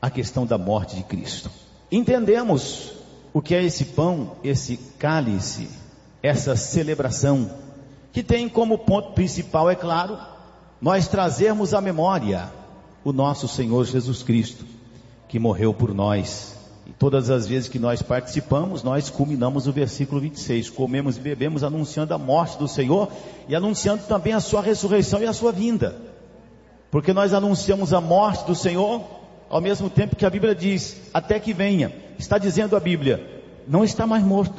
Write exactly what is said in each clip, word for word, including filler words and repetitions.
a questão da morte de Cristo. Entendemos o que é esse pão, esse cálice, essa celebração, que tem como ponto principal, é claro, nós trazermos à memória o nosso Senhor Jesus Cristo, que morreu por nós. E todas as vezes que nós participamos, nós culminamos o versículo vinte e seis, comemos e bebemos anunciando a morte do Senhor e anunciando também a sua ressurreição e a sua vinda, porque nós anunciamos a morte do Senhor, ao mesmo tempo que a Bíblia diz, até que venha. Está dizendo a Bíblia, não está mais morto,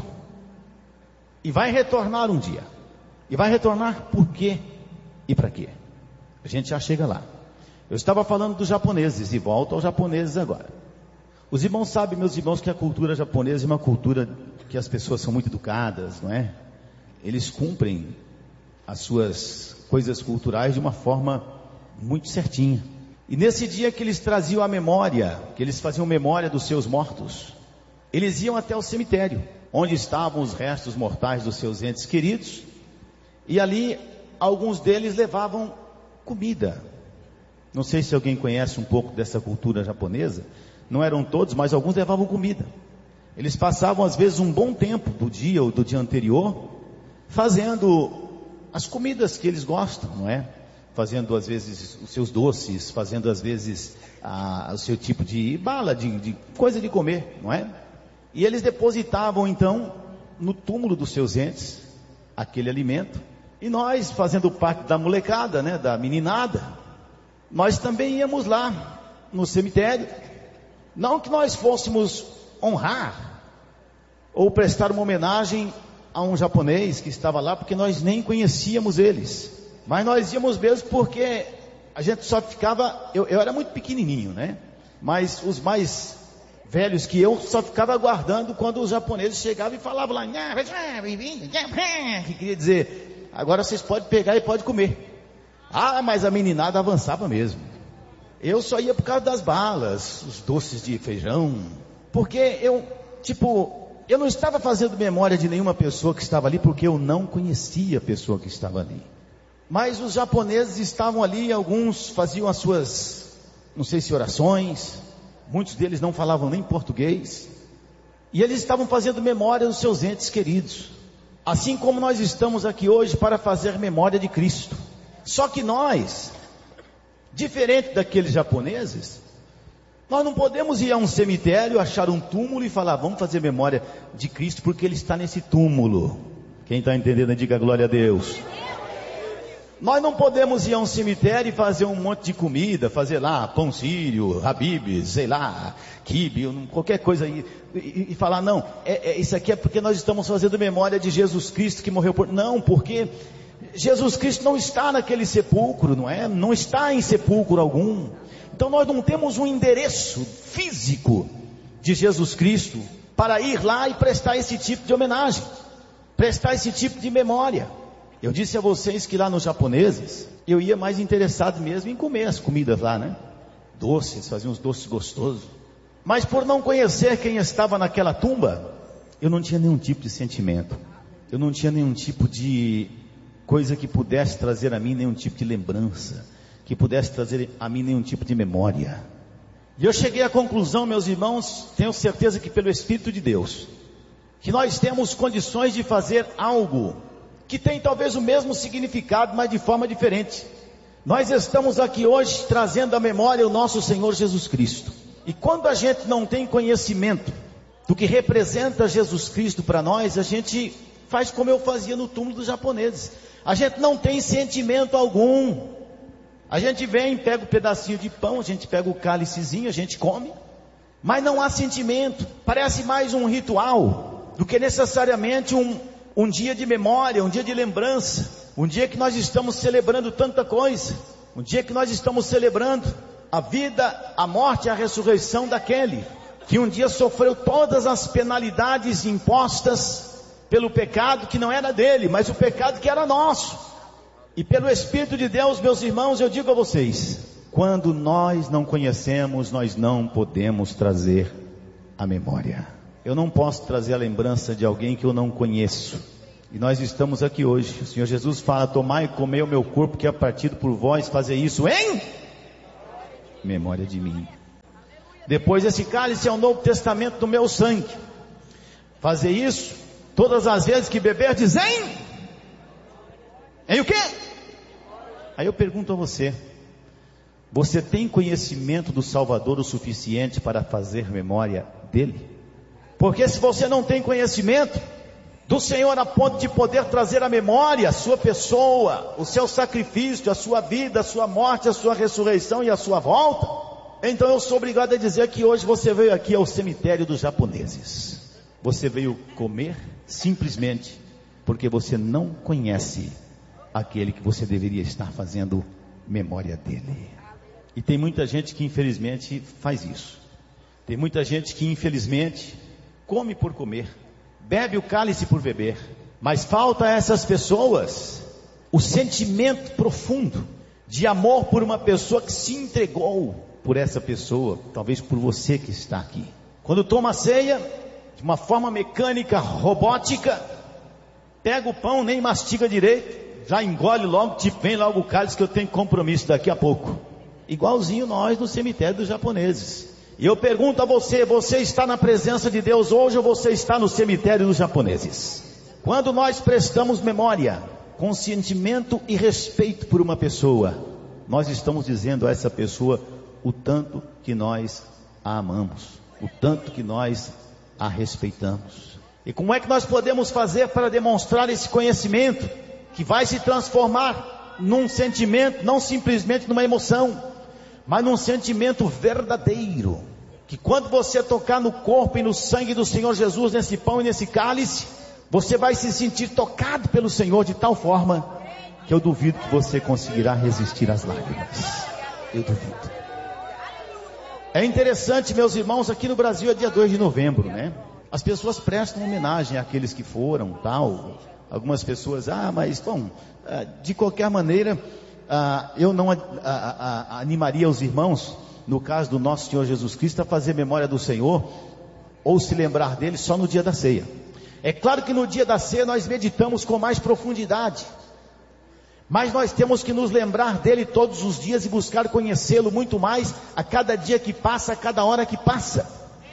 e vai retornar um dia. E vai retornar por quê e para quê? A gente já chega lá. Eu estava falando dos japoneses, e volto aos japoneses agora. Os irmãos sabem, meus irmãos, que a cultura japonesa é uma cultura que as pessoas são muito educadas, não é? Eles cumprem as suas coisas culturais de uma forma muito certinha. E nesse dia que eles traziam a memória, que eles faziam memória dos seus mortos, eles iam até o cemitério, onde estavam os restos mortais dos seus entes queridos, e ali alguns deles levavam comida. Não sei se alguém conhece um pouco dessa cultura japonesa. Não eram todos, mas alguns levavam comida. Eles passavam às vezes um bom tempo do dia ou do dia anterior fazendo as comidas que eles gostam, não é? Fazendo às vezes os seus doces, fazendo às vezes a, o seu tipo de bala, de, de coisa de comer, não é? E eles depositavam então no túmulo dos seus entes aquele alimento. E nós, fazendo parte da molecada, né, da meninada, nós também íamos lá no cemitério. Não que nós fôssemos honrar ou prestar uma homenagem a um japonês que estava lá, porque nós nem conhecíamos eles, mas nós íamos mesmo porque a gente só ficava, eu, eu era muito pequenininho, né? Mas os mais velhos que eu só ficava aguardando quando os japoneses chegavam e falavam lá, que queria dizer, agora vocês podem pegar e podem comer. Ah, mas a meninada avançava mesmo. Eu só ia por causa das balas, os doces de feijão, porque eu, tipo, eu não estava fazendo memória de nenhuma pessoa que estava ali, porque eu não conhecia a pessoa que estava ali. Mas os japoneses estavam ali, alguns faziam as suas, não sei se orações, muitos deles não falavam nem português, e eles estavam fazendo memória dos seus entes queridos, assim como nós estamos aqui hoje para fazer memória de Cristo. Só que nós, diferente daqueles japoneses, nós não podemos ir a um cemitério, achar um túmulo e falar, vamos fazer memória de Cristo porque Ele está nesse túmulo. Quem está entendendo, diga glória a Deus. Nós não podemos ir a um cemitério e fazer um monte de comida, fazer lá pão sírio, habibs, sei lá, quibe, qualquer coisa aí, e, e falar, não, é, é, isso aqui é porque nós estamos fazendo memória de Jesus Cristo que morreu por... Não, porque Jesus Cristo não está naquele sepulcro, não é? Não está em sepulcro algum. Então nós não temos um endereço físico de Jesus Cristo para ir lá e prestar esse tipo de homenagem, prestar esse tipo de memória. Eu disse a vocês que lá nos japoneses, eu ia mais interessado mesmo em comer as comidas lá, né? Doces, faziam uns doces gostosos. Mas por não conhecer quem estava naquela tumba, eu não tinha nenhum tipo de sentimento. Eu não tinha nenhum tipo de coisa que pudesse trazer a mim nenhum tipo de lembrança, que pudesse trazer a mim nenhum tipo de memória. E eu cheguei à conclusão, meus irmãos, tenho certeza que pelo Espírito de Deus, que nós temos condições de fazer algo que tem talvez o mesmo significado, mas de forma diferente. Nós estamos aqui hoje trazendo à memória o nosso Senhor Jesus Cristo. E quando a gente não tem conhecimento do que representa Jesus Cristo para nós, a gente faz como eu fazia no túmulo dos japoneses. A gente não tem sentimento algum. A gente vem, pega um pedacinho de pão, a gente pega o cálicezinho, a gente come, mas não há sentimento. Parece mais um ritual do que necessariamente um, um dia de memória, um dia de lembrança, um dia que nós estamos celebrando tanta coisa, um dia que nós estamos celebrando a vida, a morte e a ressurreição daquele que um dia sofreu todas as penalidades impostas pelo pecado que não era dele, mas o pecado que era nosso. E pelo Espírito de Deus, meus irmãos, eu digo a vocês, quando nós não conhecemos, nós não podemos trazer a memória. Eu não posso trazer a lembrança de alguém que eu não conheço. E nós estamos aqui hoje. O Senhor Jesus fala, tomai e comei o meu corpo que é partido por vós, fazer isso em memória de mim. Depois esse cálice é o novo testamento do meu sangue. Fazer isso todas as vezes que beber, dizem em o quê? Aí eu pergunto a você: você tem conhecimento do Salvador o suficiente para fazer memória dele? Porque se você não tem conhecimento do Senhor a ponto de poder trazer à memória a sua pessoa, o seu sacrifício, a sua vida, a sua morte, a sua ressurreição e a sua volta, então eu sou obrigado a dizer que hoje você veio aqui ao cemitério dos japoneses. Você veio comer simplesmente porque você não conhece aquele que você deveria estar fazendo memória dele. E tem muita gente que infelizmente faz isso. Tem muita gente que infelizmente come por comer, bebe o cálice por beber, mas falta a essas pessoas o sentimento profundo de amor por uma pessoa que se entregou por essa pessoa, talvez por você que está aqui. Quando toma a ceia, de uma forma mecânica, robótica, pega o pão, nem mastiga direito, já engole logo, te vem logo o cálice que eu tenho compromisso daqui a pouco. Igualzinho nós no cemitério dos japoneses. E eu pergunto a você: você está na presença de Deus hoje ou você está no cemitério dos japoneses? Quando nós prestamos memória, com sentimento e respeito por uma pessoa, nós estamos dizendo a essa pessoa o tanto que nós a amamos, o tanto que nós a respeitamos. E como é que nós podemos fazer para demonstrar esse conhecimento que vai se transformar num sentimento, não simplesmente numa emoção, mas num sentimento verdadeiro, que quando você tocar no corpo e no sangue do Senhor Jesus, nesse pão e nesse cálice, você vai se sentir tocado pelo Senhor de tal forma que eu duvido que você conseguirá resistir às lágrimas. Eu duvido. É interessante, meus irmãos, aqui no Brasil é dia dois de novembro, né? As pessoas prestam homenagem àqueles que foram, tal. Algumas pessoas, ah, mas bom, de qualquer maneira, ah, eu não ah, ah, animaria os irmãos, no caso do nosso Senhor Jesus Cristo, a fazer memória do Senhor, ou se lembrar dele só no dia da ceia. É claro que no dia da ceia nós meditamos com mais profundidade, mas nós temos que nos lembrar dele todos os dias e buscar conhecê-lo muito mais a cada dia que passa, a cada hora que passa.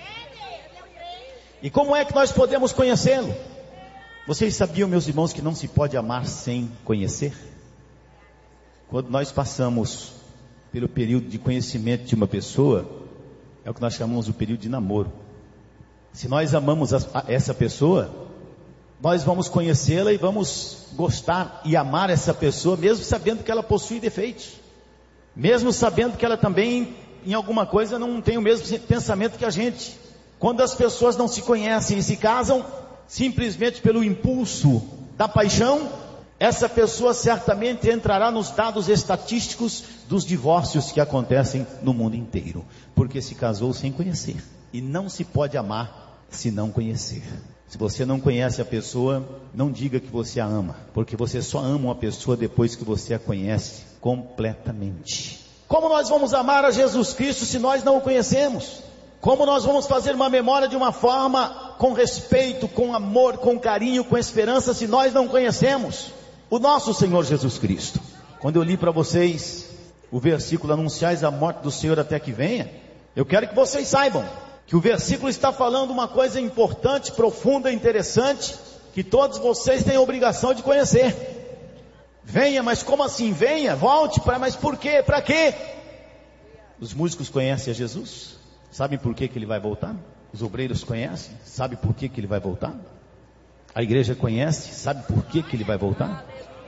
E como é que nós podemos conhecê-lo? Vocês sabiam, meus irmãos, que não se pode amar sem conhecer? Quando nós passamos pelo período de conhecimento de uma pessoa, é o que nós chamamos o período de namoro. Se nós amamos a, a essa pessoa, nós vamos conhecê-la e vamos gostar e amar essa pessoa, mesmo sabendo que ela possui defeitos, mesmo sabendo que ela também, em alguma coisa, não tem o mesmo pensamento que a gente. Quando as pessoas não se conhecem e se casam, simplesmente pelo impulso da paixão, essa pessoa certamente entrará nos dados estatísticos dos divórcios que acontecem no mundo inteiro, porque se casou sem conhecer. E não se pode amar se não conhecer. Se você não conhece a pessoa, não diga que você a ama, porque você só ama uma pessoa depois que você a conhece completamente. Como nós vamos amar a Jesus Cristo se nós não o conhecemos? Como nós vamos fazer uma memória de uma forma com respeito, com amor, com carinho, com esperança, se nós não conhecemos o nosso Senhor Jesus Cristo? Quando eu li para vocês o versículo: anunciais a morte do Senhor até que venha, eu quero que vocês saibam que o versículo está falando uma coisa importante, profunda, interessante, que todos vocês têm a obrigação de conhecer. Venha, mas como assim? Venha, volte, para, mas por quê? Para quê? Os músicos conhecem a Jesus? Sabem por que que ele vai voltar? Os obreiros conhecem? Sabem por que que ele vai voltar? A igreja conhece? Sabe por que que ele vai voltar?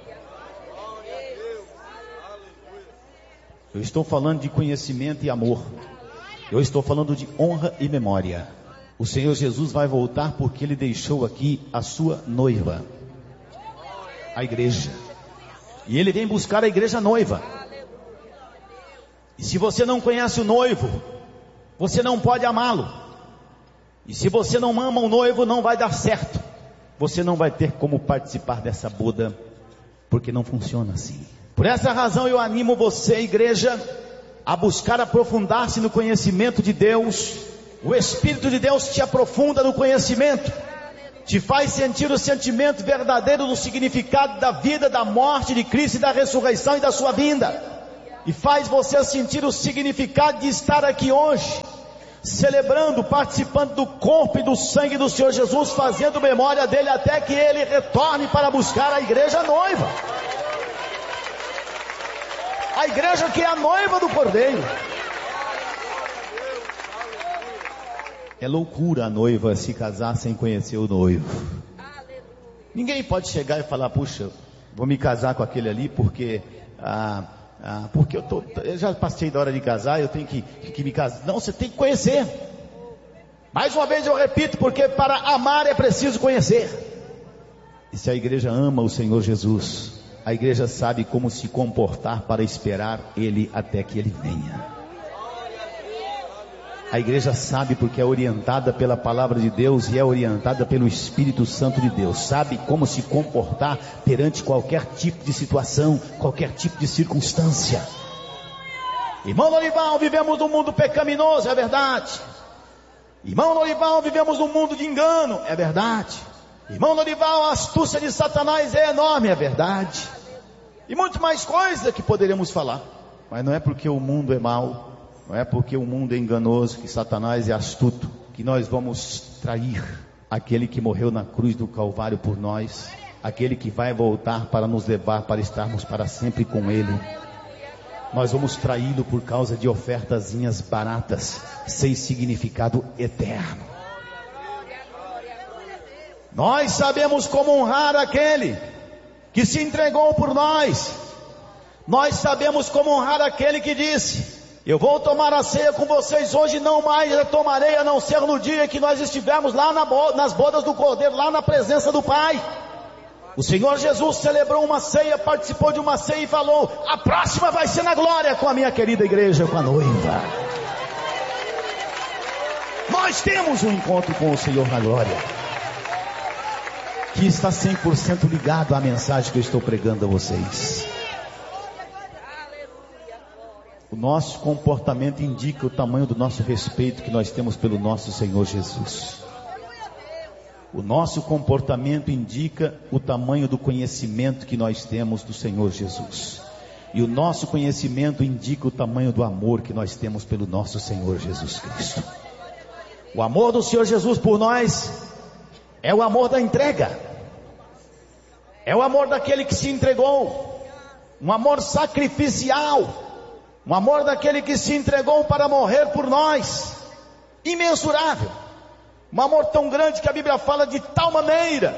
Eu estou falando de conhecimento e amor. Eu estou falando de honra e memória. O Senhor Jesus vai voltar porque ele deixou aqui a sua noiva, a igreja. E ele vem buscar a igreja noiva. E se você não conhece o noivo, você não pode amá-lo. E se você não ama o noivo, não vai dar certo. Você não vai ter como participar dessa boda, porque não funciona assim. Por essa razão eu animo você, igreja, a buscar aprofundar-se no conhecimento de Deus. O Espírito de Deus te aprofunda no conhecimento, te faz sentir o sentimento verdadeiro do significado da vida, da morte de Cristo e da ressurreição e da sua vinda, e faz você sentir o significado de estar aqui hoje, celebrando, participando do corpo e do sangue do Senhor Jesus, fazendo memória dele até que ele retorne para buscar a igreja noiva. A igreja que é a noiva do Cordeiro. É loucura a noiva se casar sem conhecer o noivo. Ninguém pode chegar e falar, puxa, vou me casar com aquele ali porque, ah, ah, porque eu, tô, eu já passei da hora de casar, eu tenho que, que me casar. Não, você tem que conhecer. Mais uma vez eu repito, porque para amar é preciso conhecer. E se a igreja ama o Senhor Jesus, a igreja sabe como se comportar para esperar Ele até que Ele venha. A igreja sabe porque é orientada pela palavra de Deus e é orientada pelo Espírito Santo de Deus. Sabe como se comportar perante qualquer tipo de situação, qualquer tipo de circunstância. Irmão Norival, vivemos num mundo pecaminoso, é verdade. Irmão Norival, vivemos num mundo de engano, é verdade. Irmão Norival, a astúcia de Satanás é enorme, é verdade. E muito mais coisa que poderíamos falar. Mas não é porque o mundo é mau, não é porque o mundo é enganoso, que Satanás é astuto, que nós vamos trair aquele que morreu na cruz do Calvário por nós, aquele que vai voltar para nos levar para estarmos para sempre com Ele. Nós vamos traí-lo por causa de ofertazinhas baratas, sem significado eterno. Nós sabemos como honrar aquele que se entregou por nós. Nós sabemos como honrar aquele que disse: eu vou tomar a ceia com vocês hoje, não mais a tomarei, a não ser no dia que nós estivermos lá na bo- nas bodas do Cordeiro, lá na presença do Pai. O Senhor Jesus celebrou uma ceia, participou de uma ceia e falou: a próxima vai ser na glória com a minha querida igreja, com a noiva. Nós temos um encontro com o Senhor na glória, que está cem por cento ligado à mensagem que eu estou pregando a vocês. O nosso comportamento indica o tamanho do nosso respeito que nós temos pelo nosso Senhor Jesus. O nosso comportamento indica o tamanho do conhecimento que nós temos do Senhor Jesus. E o nosso conhecimento indica o tamanho do amor que nós temos pelo nosso Senhor Jesus Cristo. O amor do Senhor Jesus por nós é o amor da entrega. É o amor daquele que se entregou. Um amor sacrificial. Um amor daquele que se entregou para morrer por nós, imensurável. Um amor tão grande que a Bíblia fala de tal maneira.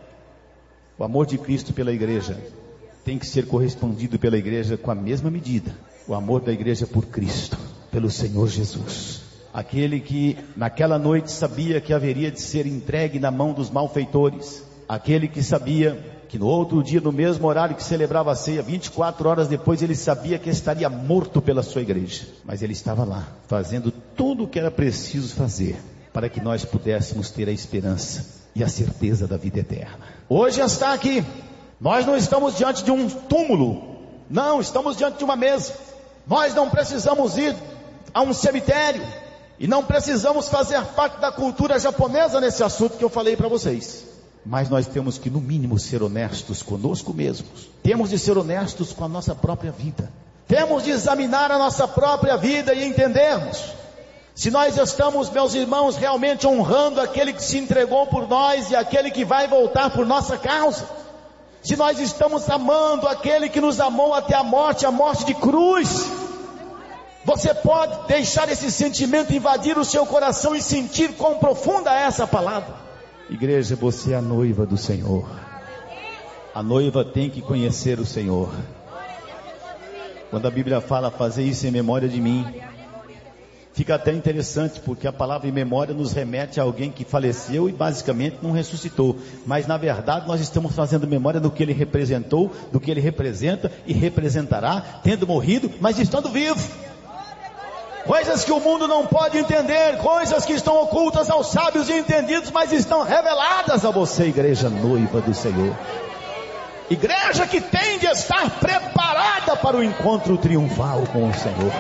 O amor de Cristo pela igreja tem que ser correspondido pela igreja com a mesma medida. O amor da igreja por Cristo, pelo Senhor Jesus. Aquele que naquela noite sabia que haveria de ser entregue na mão dos malfeitores. Aquele que sabia que no outro dia, no mesmo horário que celebrava a ceia, vinte e quatro horas depois, ele sabia que estaria morto pela sua igreja. Mas ele estava lá, fazendo tudo o que era preciso fazer, para que nós pudéssemos ter a esperança e a certeza da vida eterna. Hoje está aqui. Nós não estamos diante de um túmulo. Não, estamos diante de uma mesa. Nós não precisamos ir a um cemitério. E não precisamos fazer parte da cultura japonesa nesse assunto que eu falei para vocês. Mas nós temos que, no mínimo, ser honestos conosco mesmos. Temos de ser honestos com a nossa própria vida. Temos de examinar a nossa própria vida e entendermos se nós estamos, meus irmãos, realmente honrando aquele que se entregou por nós e aquele que vai voltar por nossa causa. Se nós estamos amando aquele que nos amou até a morte, a morte de cruz. Você pode deixar esse sentimento invadir o seu coração e sentir quão profunda é essa palavra. Igreja, você é a noiva do Senhor. A noiva tem que conhecer o Senhor. Quando a Bíblia fala fazer isso em memória de mim, fica até interessante, porque a palavra em memória nos remete a alguém que faleceu e basicamente não ressuscitou. Mas na verdade nós estamos fazendo memória do que ele representou, do que ele representa e representará, tendo morrido, mas estando vivo. Coisas que o mundo não pode entender, coisas que estão ocultas aos sábios e entendidos, mas estão reveladas a você, igreja noiva do Senhor. Igreja que tem de estar preparada para o encontro triunfal com o Senhor.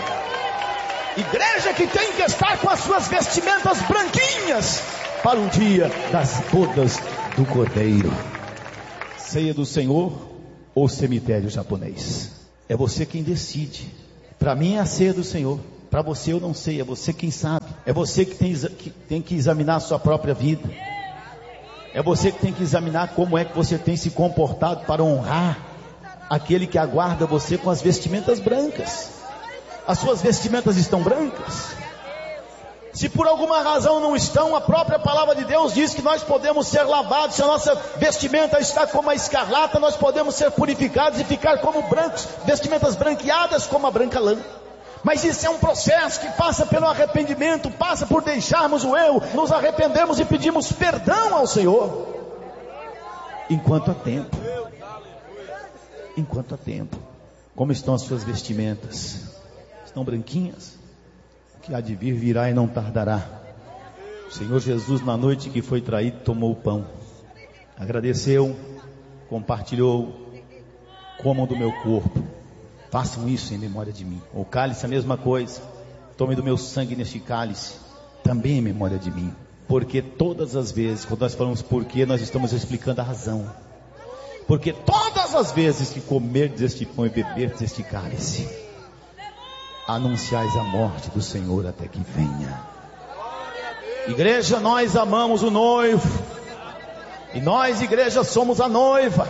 Igreja que tem que estar com as suas vestimentas branquinhas para o dia das bodas do Cordeiro. Ceia do Senhor ou cemitério japonês? É você quem decide. Para mim é a ceia do Senhor. Para você eu não sei, é você quem sabe. É você que tem, que tem que examinar a sua própria vida. É você que tem que examinar como é que você tem se comportado para honrar aquele que aguarda você com as vestimentas brancas. As suas vestimentas estão brancas? Se por alguma razão não estão, a própria palavra de Deus diz que nós podemos ser lavados. Se a nossa vestimenta está como a escarlata, nós podemos ser purificados e ficar como brancos, vestimentas branqueadas como a branca lã. Mas isso é um processo que passa pelo arrependimento, passa por deixarmos o eu, nos arrependemos e pedimos perdão ao Senhor. Enquanto há tempo. Enquanto há tempo. Como estão as suas vestimentas? Estão branquinhas? O que há de vir virá e não tardará. O Senhor Jesus, na noite que foi traído, tomou o pão, agradeceu, compartilhou: comam do meu corpo, façam isso em memória de mim. O cálice, a mesma coisa: tomem do meu sangue neste cálice, também em memória de mim. Porque todas as vezes, quando nós falamos porquê, nós estamos explicando a razão. Porque todas as vezes que comerdes este pão e beberdes este cálice, anunciais a morte do Senhor até que venha. Igreja, nós amamos o noivo, e nós, igreja, somos a noiva.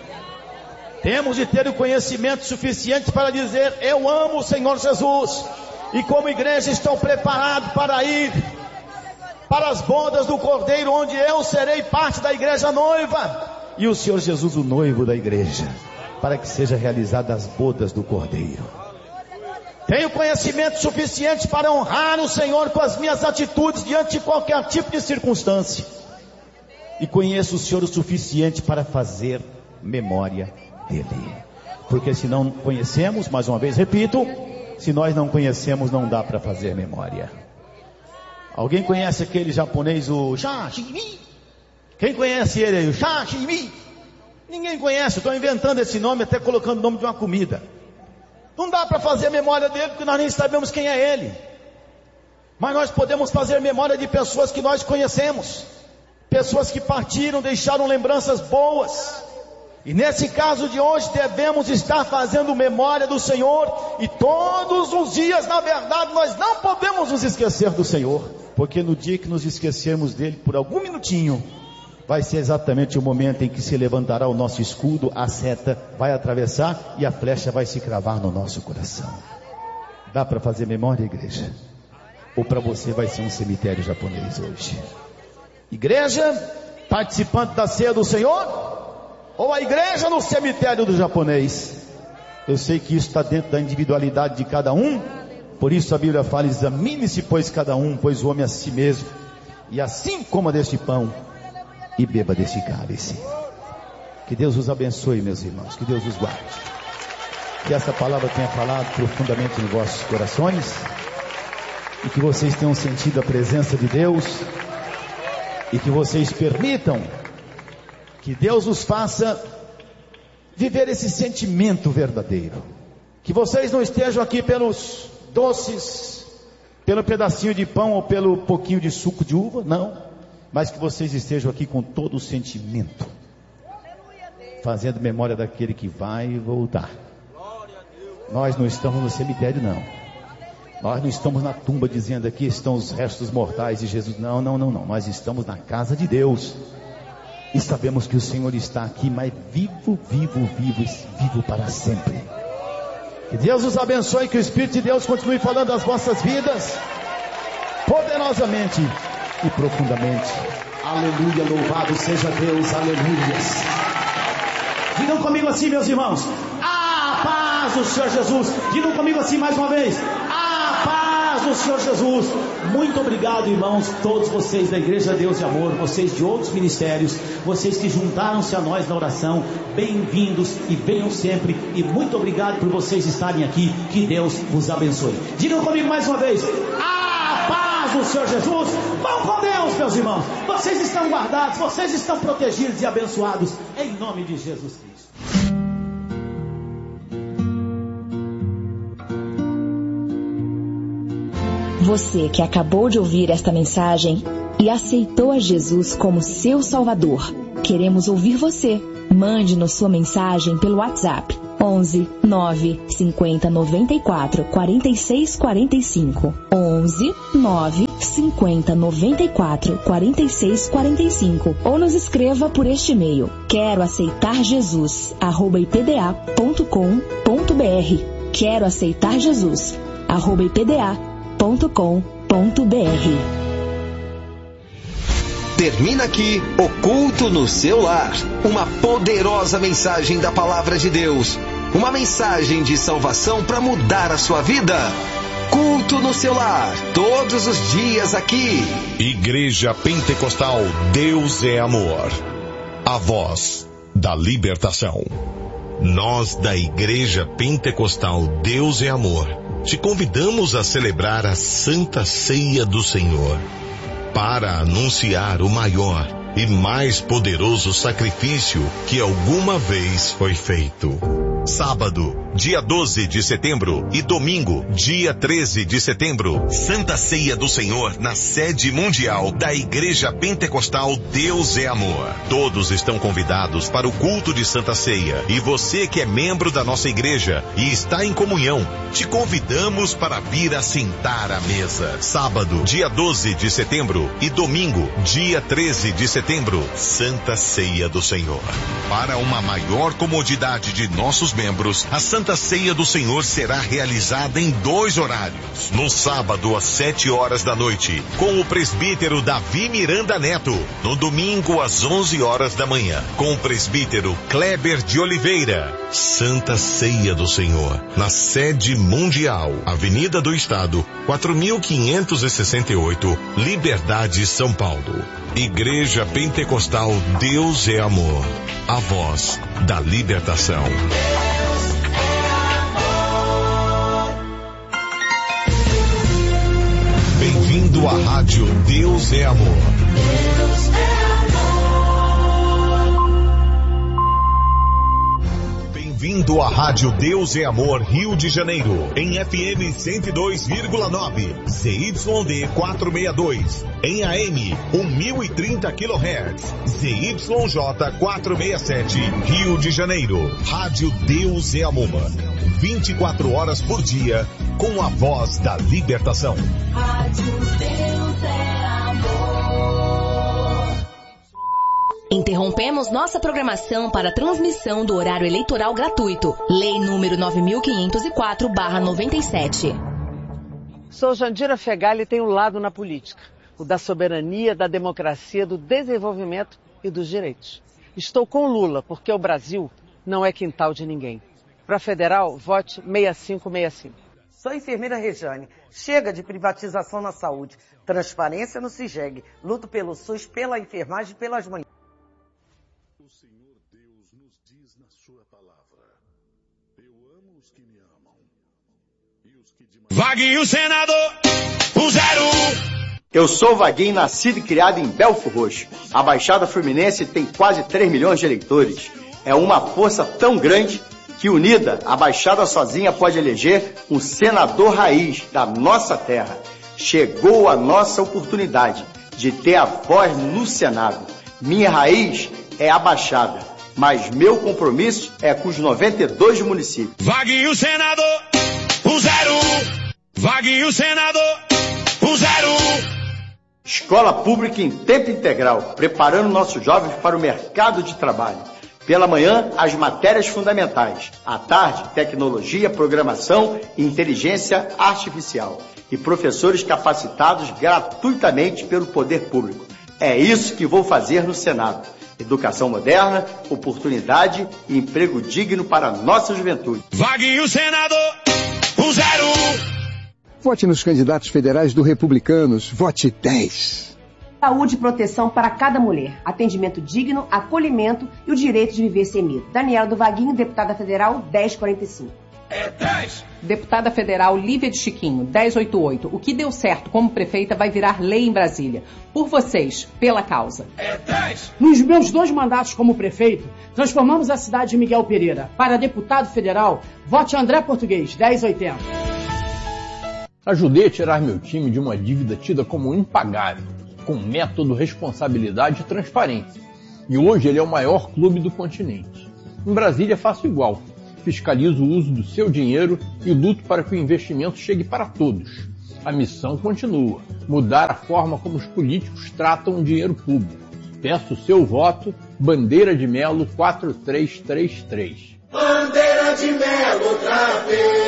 Temos de ter o conhecimento suficiente para dizer: eu amo o Senhor Jesus, e como igreja estou preparado para ir para as bodas do Cordeiro, onde eu serei parte da igreja noiva, e o Senhor Jesus o noivo da igreja, para que seja realizada as bodas do Cordeiro. Tenho conhecimento suficiente para honrar o Senhor com as minhas atitudes diante de qualquer tipo de circunstância. E conheço o Senhor o suficiente para fazer memória dele. Porque se não conhecemos, mais uma vez repito, se nós não conhecemos, não dá para fazer memória. Alguém conhece aquele japonês, o sashimi? Quem conhece ele aí, o sashimi? Ninguém conhece, estou inventando esse nome, até colocando o nome de uma comida. Não dá para fazer memória dele, porque nós nem sabemos quem é ele. Mas nós podemos fazer memória de pessoas que nós conhecemos. Pessoas que partiram, deixaram lembranças boas. E nesse caso de hoje, devemos estar fazendo memória do Senhor. E todos os dias, na verdade, nós não podemos nos esquecer do Senhor. Porque no dia que nos esquecermos dele por algum minutinho, vai ser exatamente o momento em que se levantará o nosso escudo, a seta vai atravessar e a flecha vai se cravar no nosso coração. Dá para fazer memória, igreja? Ou para você vai ser um cemitério japonês hoje? Igreja participante da ceia do Senhor? Ou a igreja no cemitério do japonês? Eu sei que isso está dentro da individualidade de cada um. Por isso a Bíblia fala: examine-se pois cada um, pois o homem a si mesmo. E assim coma deste pão e beba deste cálice. Que Deus os abençoe, meus irmãos, que Deus os guarde. Que essa palavra tenha falado profundamente nos vossos corações, e que vocês tenham sentido a presença de Deus, e que vocês permitam que Deus os faça viver esse sentimento verdadeiro. Que vocês não estejam aqui pelos doces, pelo pedacinho de pão ou pelo pouquinho de suco de uva, não. Mas que vocês estejam aqui com todo o sentimento, fazendo memória daquele que vai voltar. Nós não estamos no cemitério, não. Nós não estamos na tumba dizendo: aqui estão os restos mortais de Jesus. Não, não, não, não. Nós estamos na casa de Deus. E sabemos que o Senhor está aqui, mas vivo, vivo, vivo, vivo para sempre. Que Deus os abençoe, que o Espírito de Deus continue falando das vossas vidas, poderosamente e profundamente. Aleluia, louvado seja Deus, aleluia. Digam comigo assim, meus irmãos: a paz do Senhor Jesus. Digam comigo assim mais uma vez: a paz do Senhor Jesus. Muito obrigado, irmãos, todos vocês da Igreja Deus e Amor, vocês de outros ministérios, vocês que juntaram-se a nós na oração. Bem-vindos e venham sempre, e muito obrigado por vocês estarem aqui. Que Deus vos abençoe. Digam comigo mais uma vez: a paz do Senhor Jesus. Vão com Deus, meus irmãos. Vocês estão guardados, vocês estão protegidos e abençoados em nome de Jesus Cristo. Você que acabou de ouvir esta mensagem e aceitou a Jesus como seu Salvador, queremos ouvir você. Mande-nos sua mensagem pelo WhatsApp onze nove cinquenta noventa e quatro quarenta e seis quarenta e cinco. onze nove cinquenta noventa e quatro quarenta e seis quarenta e cinco. Ou nos escreva por este e-mail: quero aceitar Jesus arroba ipda ponto com ponto br. Quero aceitar Jesus arroba ipda ponto com ponto br. Termina aqui o Culto no Seu Lar, uma poderosa mensagem da Palavra de Deus, uma mensagem de salvação para mudar a sua vida. Culto no Seu Lar, todos os dias aqui. Igreja Pentecostal Deus é Amor, a voz da libertação. Nós da Igreja Pentecostal Deus é Amor te convidamos a celebrar a Santa Ceia do Senhor, para anunciar o maior e mais poderoso sacrifício que alguma vez foi feito. Sábado, dia doze de setembro e domingo, dia treze de setembro, Santa Ceia do Senhor na sede mundial da Igreja Pentecostal Deus é Amor. Todos estão convidados para o culto de Santa Ceia e você que é membro da nossa igreja e está em comunhão, te convidamos para vir assentar à mesa. Sábado, dia doze de setembro e domingo, dia treze de setembro, Santa Ceia do Senhor. Para uma maior comodidade de nossos membros, a Santa Ceia do Senhor será realizada em dois horários. No sábado, às sete horas da noite, com o presbítero Davi Miranda Neto. No domingo, às onze horas da manhã, com o presbítero Kleber de Oliveira. Santa Ceia do Senhor, na sede mundial, Avenida do Estado, quatro mil quinhentos e sessenta e oito, Liberdade, São Paulo. Igreja Pentecostal Deus é Amor, a voz da libertação. Bem-vindo à Rádio Deus é Amor. Deus é amor. Bem-vindo à Rádio Deus é Amor, Rio de Janeiro, em F M cento e dois vírgula nove, Z Y D quatrocentos e sessenta e dois, em A M mil e trinta quilohertz, Z Y J quatrocentos e sessenta e sete, Rio de Janeiro. Rádio Deus é Amor, vinte e quatro horas por dia, com a voz da libertação. Rádio Deus é Amor. Interrompemos nossa programação para a transmissão do horário eleitoral gratuito. Lei número nove mil quinhentos e quatro barra noventa e sete. Sou Jandira Fegali e tenho um lado na política. O da soberania, da democracia, do desenvolvimento e dos direitos. Estou com Lula, porque o Brasil não é quintal de ninguém. Para federal, vote seis cinco seis cinco. Sou enfermeira Rejane. Chega de privatização na saúde. Transparência no CIGEG. Luto pelo SUS, pela enfermagem e pelas mulheres. O Senhor Deus nos diz na sua palavra: eu amo os que me amam. E os que de Vaguinho senador, o zero. Eu sou Vaguinho, nascido e criado em Belfo Roxo. A Baixada Fluminense tem quase três milhões de eleitores. É uma força tão grande que, unida, a Baixada sozinha pode eleger um senador raiz da nossa terra. Chegou a nossa oportunidade de ter a voz no Senado. Minha raiz é a Baixada, mas meu compromisso é com os noventa e dois municípios. Vaguinho senador, o zero. Vaguinho senador, o zero. Escola pública em tempo integral, preparando nossos jovens para o mercado de trabalho. Pela manhã, as matérias fundamentais. À tarde, tecnologia, programação e inteligência artificial. E professores capacitados gratuitamente pelo poder público. É isso que vou fazer no Senado. Educação moderna, oportunidade e emprego digno para a nossa juventude. Vaguinho senador, o zero. Vote nos candidatos federais do Republicanos. Vote dez. Saúde e proteção para cada mulher. Atendimento digno, acolhimento e o direito de viver sem medo. Daniela do Vaguinho, deputada federal, dez quarenta e cinco. É dez. Deputada federal Lívia de Chiquinho, dez oitenta e oito. O que deu certo como prefeita vai virar lei em Brasília. Por vocês, pela causa. É dez. Nos meus dois mandatos como prefeito, transformamos a cidade de Miguel Pereira. Para deputado federal, vote André Português, dez oitenta. Ajudei a tirar meu time de uma dívida tida como impagável, com método, responsabilidade e transparência. E hoje ele é o maior clube do continente. Em Brasília faço igual. fiscalizo o uso do seu dinheiro e luto para que o investimento chegue para todos. A missão continua: mudar a forma como os políticos tratam o dinheiro público. Peço o seu voto, Bandeira de Melo quatro três três três. Bandeira de Melo outra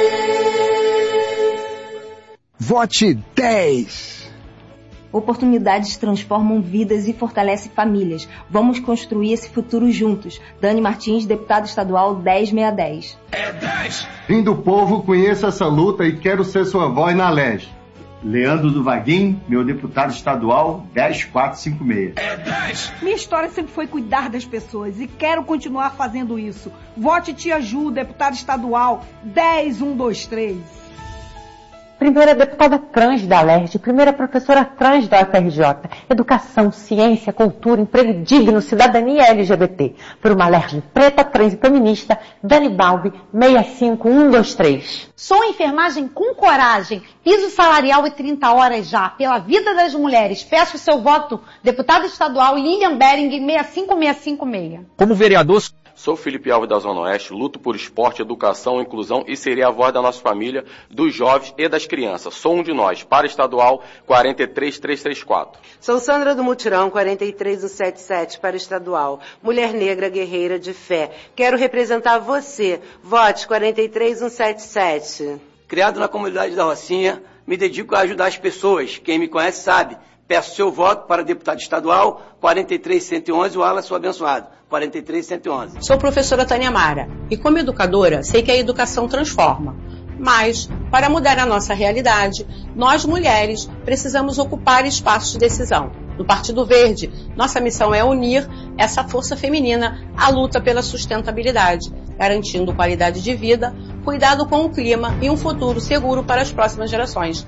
vez. Vote dez. Oportunidades transformam vidas e fortalecem famílias. Vamos construir esse futuro juntos. Dani Martins, deputada estadual dez seis dez. É dez. Vim do povo, conheço essa luta e quero ser sua voz na L E G. Leandro do Vaguinho, meu deputado estadual dez quatro cinco seis. É dez. Minha história sempre foi cuidar das pessoas e quero continuar fazendo isso. Vote Tia Ju, deputada estadual dez um dois três. Primeira deputada trans da Alerj, primeira professora trans da U F R J. Educação, ciência, cultura, emprego digno, cidadania L G B T. Por uma Alerj preta, trans e feminista, Dani Balbi, seis cinco um dois três. Sou enfermagem com coragem, piso salarial e trinta horas já, pela vida das mulheres. Peço o seu voto, deputada estadual Lilian Bering, seis cinco seis cinco seis. Como vereador... Sou Felipe Alves da Zona Oeste, luto por esporte, educação, inclusão e serei a voz da nossa família, dos jovens e das crianças. Sou um de nós, para estadual quatro três três três quatro. Sou Sandra do Mutirão, quatro três um sete sete, para estadual. Mulher negra, guerreira de fé. Quero representar você. Vote quatro três um sete sete. Criado na comunidade da Rocinha, me dedico a ajudar as pessoas. Quem me conhece sabe. Peço seu voto para deputado estadual quatro três um um um, o Wallace, o abençoado. quatro três um um um. Sou professora Tânia Mara e, como educadora, sei que a educação transforma. Mas, para mudar a nossa realidade, nós mulheres precisamos ocupar espaços de decisão. No Partido Verde, nossa missão é unir essa força feminina à luta pela sustentabilidade, garantindo qualidade de vida, cuidado com o clima e um futuro seguro para as próximas gerações.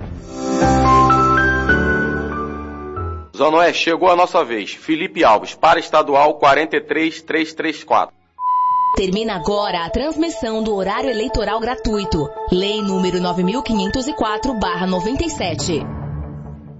Zona Oeste, chegou a nossa vez. Felipe Alves, para estadual quatro três três três quatro. Termina agora a transmissão do horário eleitoral gratuito. Lei número nove mil quinhentos e quatro barra noventa e sete.